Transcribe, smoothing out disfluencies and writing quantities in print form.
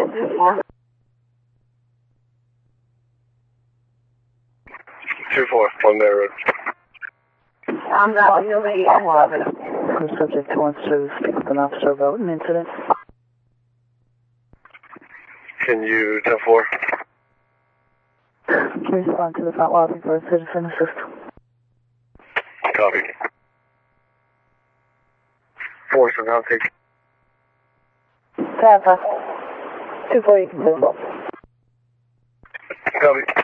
2-4, on their road. I'm not really the subject wants to speak with an officer about an incident. Can you 10-4? Respond to the front lobby for a citizen assist. Copy. Force and I'll take. Papa. 2-4, you can do it. Copy.